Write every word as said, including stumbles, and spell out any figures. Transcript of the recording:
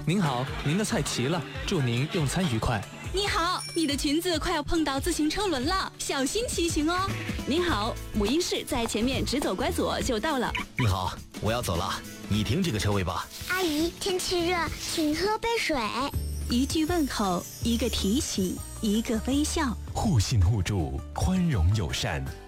您好，您的菜齐了，祝您用餐愉快。 你好，你的裙子快要碰到自行车轮了，小心骑行哦。 您好，母婴室在前面，直走拐左就到了。 你好，我要走了，你停这个车位吧。 阿姨，天气热，请喝杯水。 一句问候，一个提醒，一个微笑， 互信互助，宽容友善。